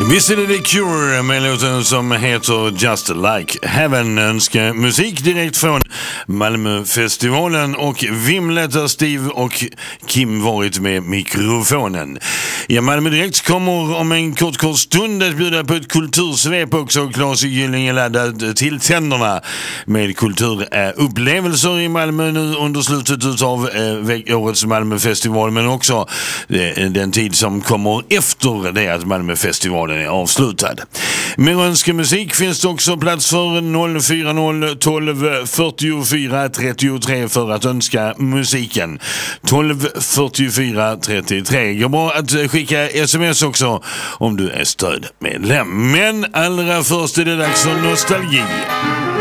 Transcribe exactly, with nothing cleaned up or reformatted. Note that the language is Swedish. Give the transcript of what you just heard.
Visst är det The Cure med låten som heter Just Like Heaven. Önskar musik direkt från Malmöfestivalen och vimlet där Steve och Kim varit med mikrofonen. Ja, Malmö Direkt kommer om en kort kort stund att bjuda på ett kultursvep också. Claes Gylling laddad till tänderna med kulturupplevelser i Malmö nu under slutet av eh, årets Malmöfestival, men också eh, den tid som kommer efter det att Malmöfestivalen är avslutad. Med önskemusik finns det också plats för noll fyra noll tolv fyrtiofyra trettiotre för att önska musiken. tolv fyrtiofyra trettiotre. Går bra att skicka sms också om du är stödmedlem. Men allra först är det dags för nostalgi.